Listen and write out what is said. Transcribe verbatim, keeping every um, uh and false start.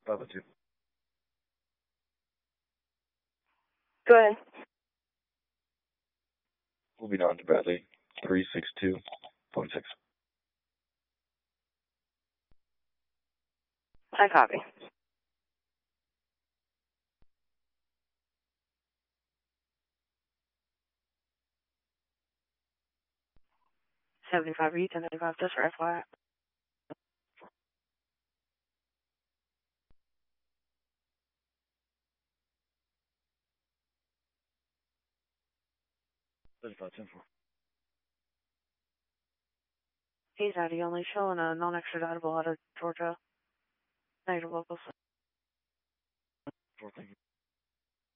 Papa two. Go ahead. Moving on to Bradley. three six two point six. I copy. seventy-five read, ten ninety-five just for F Y I. thirty-five ten four. He's out. He only showing a non-extraditable out of Georgia. Negative locals. four, thank you.